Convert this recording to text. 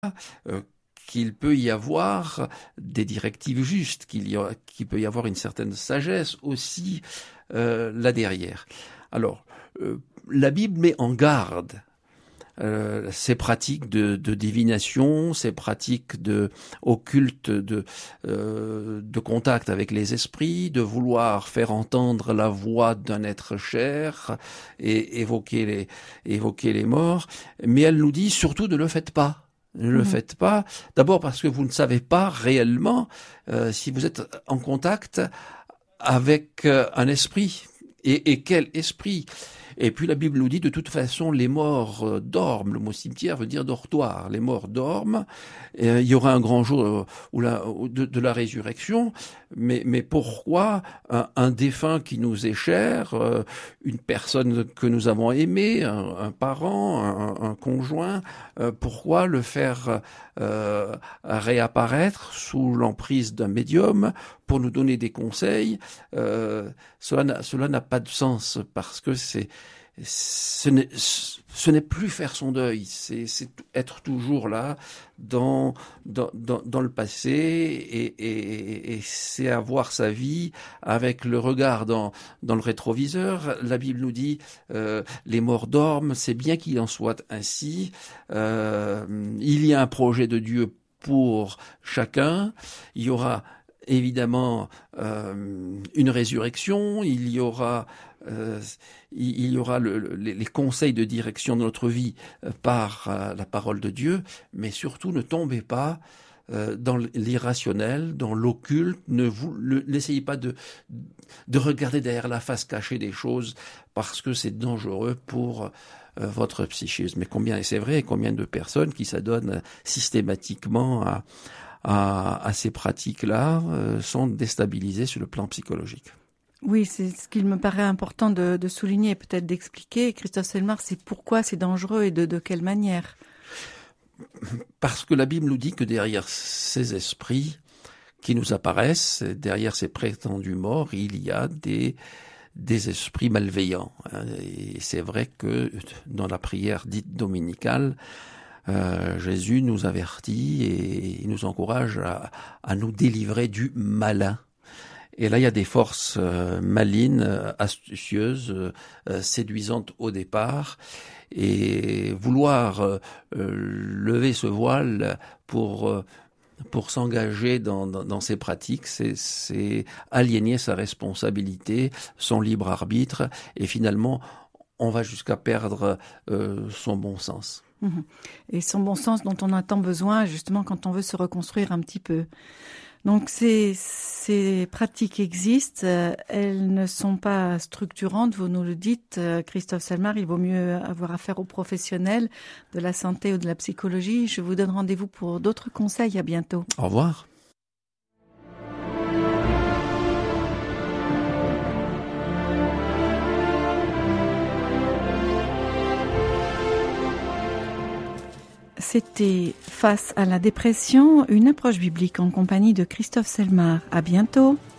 euh, qu'il peut y avoir des directives justes, qu'il peut y avoir une certaine sagesse aussi là derrière. Alors, la Bible met en garde ces pratiques de divination, ces pratiques occultes de contact avec les esprits, de vouloir faire entendre la voix d'un être cher et évoquer les morts. Mais elle nous dit surtout ne le faites pas. Ne le faites pas, d'abord parce que vous ne savez pas réellement si vous êtes en contact avec un esprit. Et quel esprit? Et puis la Bible nous dit de toute façon les morts dorment. Le mot cimetière veut dire dortoir. Les morts dorment. Il y aura un grand jour de la résurrection. Mais pourquoi un défunt qui nous est cher, une personne que nous avons aimée, un parent, un conjoint, pourquoi le faire réapparaître sous l'emprise d'un médium pour nous donner des conseils? Cela n'a pas de sens parce que ce n'est plus faire son deuil, c'est être toujours là dans le passé et c'est avoir sa vie avec le regard dans le rétroviseur. La Bible nous dit les morts dorment, c'est bien qu'il en soit ainsi. Il y a un projet de Dieu pour chacun. Il y aura évidemment une résurrection, il y aura les conseils de direction de notre vie par la parole de Dieu, mais surtout ne tombez pas dans l'irrationnel, dans l'occulte. N'essayez pas de regarder derrière la face cachée des choses parce que c'est dangereux pour votre psychisme. Mais et c'est vrai, combien de personnes qui s'adonnent systématiquement à ces pratiques-là sont déstabilisées sur le plan psychologique. Oui, c'est ce qu'il me paraît important de souligner et peut-être d'expliquer. Christophe Selmar, c'est pourquoi c'est dangereux et de quelle manière? Parce que la Bible nous dit que derrière ces esprits qui nous apparaissent, derrière ces prétendus morts, il y a des esprits malveillants. Et c'est vrai que dans la prière dite dominicale, Jésus nous avertit et nous encourage à nous délivrer du malin. Et là, il y a des forces malines, astucieuses, séduisantes au départ. Et vouloir lever ce voile pour s'engager dans ces pratiques, c'est aliéner sa responsabilité, son libre arbitre, et finalement, on va jusqu'à perdre son bon sens. Et son bon sens dont on a tant besoin, justement, quand on veut se reconstruire un petit peu. Donc ces pratiques existent, elles ne sont pas structurantes, vous nous le dites, Christophe Selmar, il vaut mieux avoir affaire aux professionnels de la santé ou de la psychologie. Je vous donne rendez-vous pour d'autres conseils, à bientôt. Au revoir. C'était Face à la dépression, une approche biblique en compagnie de Christophe Selmar. À bientôt.